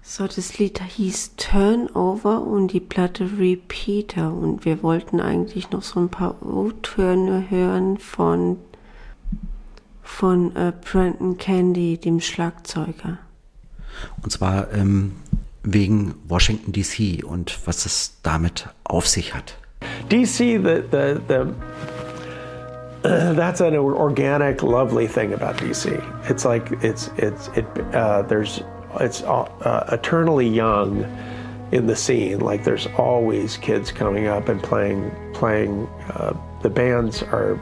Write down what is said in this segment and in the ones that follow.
So, das Lied hieß Turnover und die Platte Repeater. Und wir wollten eigentlich noch so ein paar O-Töne hören von Brendan Candy, dem Schlagzeuger. Und zwar wegen Washington DC und was es damit auf sich hat. DC, that's an organic, lovely thing about DC. It's like it's eternally young in the scene. Like there's always kids coming up and playing. The bands are,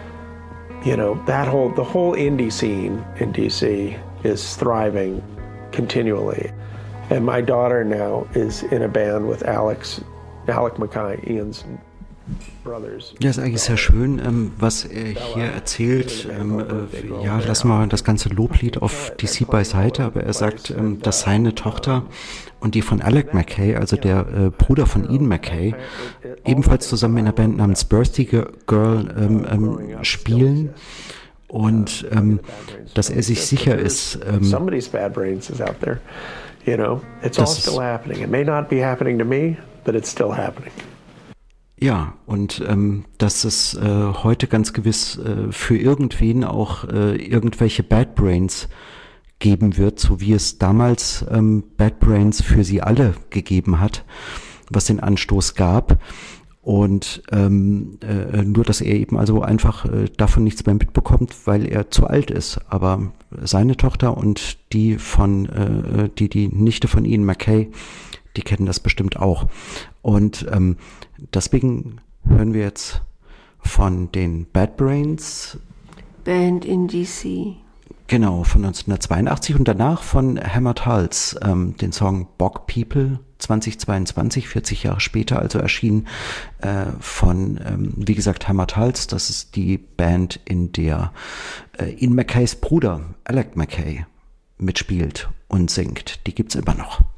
the whole indie scene in DC is thriving continually. And my daughter now is in a band with Alec Mackay, Ian's brothers. Ja, ist eigentlich sehr schön, was er hier erzählt. Ja, lassen wir das ganze Loblied auf DC beiseite, aber er sagt, dass seine Tochter und die von Alec Mackay, also der Bruder von Ian Mackay, ebenfalls zusammen in einer Band namens Birthday Girl spielen. Und dass er sich sicher ist, somebody's bad brains is out there. It's all still happening. It may not be happening to me, but it's still happening. Ja, und dass es heute ganz gewiss für irgendwen auch irgendwelche Bad Brains geben wird, so wie es damals Bad Brains für sie alle gegeben hat, was den Anstoß gab. Und nur, dass er eben also einfach davon nichts mehr mitbekommt, weil er zu alt ist. Aber seine Tochter und die Nichte von Ian Mackay, die kennen das bestimmt auch. Und deswegen hören wir jetzt von den Bad Brains. Band in DC. Genau, von 1982 und danach von Hammered Hulls, den Song Bog People 2022, 40 Jahre später, also erschienen von, wie gesagt, Hammered Hulls. Das ist die Band, in der Ian Mackays Bruder Alec Mackay mitspielt und singt. Die gibt's immer noch.